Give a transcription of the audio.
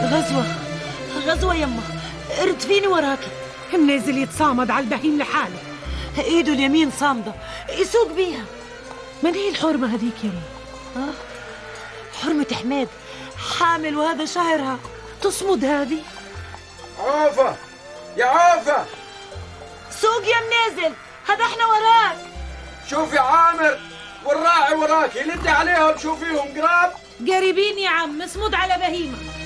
غزوة يما، ردفيني وراكي. منازل يتصامد على البهيم لحاله، ايده اليمين صامدة يسوق بيها. من هي الحرمة هديك يما؟ حرمة حماد، حامل وهذا شهرها، تصمد هذه. عوفة يا عوفة، سوق يا منازل، هذا احنا وراك. شوفي عامر والراعي وراكي، لدي عليهم شوفيهم قراب. قريبين يا عم، اصمد على بهيمة.